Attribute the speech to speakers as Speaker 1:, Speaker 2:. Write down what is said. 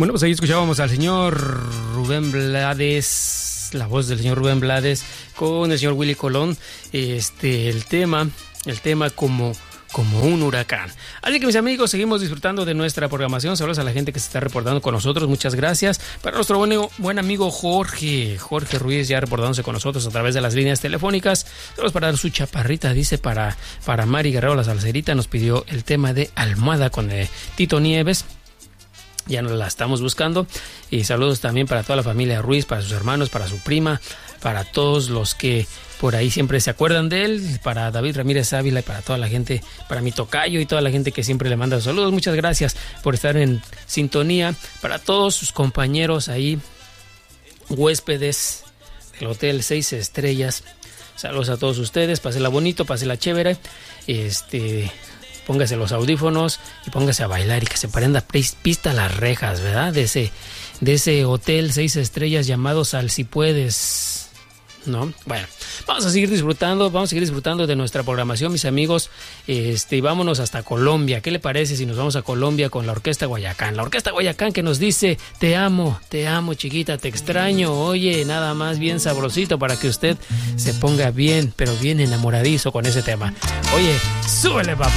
Speaker 1: Bueno, pues ahí escuchábamos al señor Rubén Blades, la voz del señor Rubén Blades con el señor Willy Colón, el tema como un huracán. Así que mis amigos, seguimos disfrutando de nuestra programación. Saludos a la gente que se está reportando con nosotros, muchas gracias. Para nuestro buen amigo Jorge Ruiz, ya reportándose con nosotros a través de las líneas telefónicas. Saludos para dar su chaparrita, dice para Mari Guerrero la Salcerita, nos pidió el tema de Almohada con Tito Nieves. Ya nos la estamos buscando. Y saludos también para toda la familia Ruiz, para sus hermanos, para su prima, para todos los que por ahí siempre se acuerdan de él, para David Ramírez Ávila y para toda la gente, para mi tocayo y toda la gente que siempre le manda saludos. Muchas gracias por estar en sintonía. Para todos sus compañeros ahí, huéspedes del Hotel 6 Estrellas, saludos a todos ustedes. Pásela bonito, pásela chévere. Póngase los audífonos y póngase a bailar y que se prenda pista a las rejas, ¿verdad? De ese Hotel 6 Estrellas llamado Sal Si Puedes, ¿no? Bueno, vamos a seguir disfrutando de nuestra programación, mis amigos, y vámonos hasta Colombia. ¿Qué le parece si nos vamos a Colombia con la Orquesta Guayacán? La Orquesta Guayacán que nos dice: te amo, chiquita, te extraño. Oye, nada más bien sabrosito para que usted se ponga bien, pero bien enamoradizo con ese tema. Oye, súbele, papá.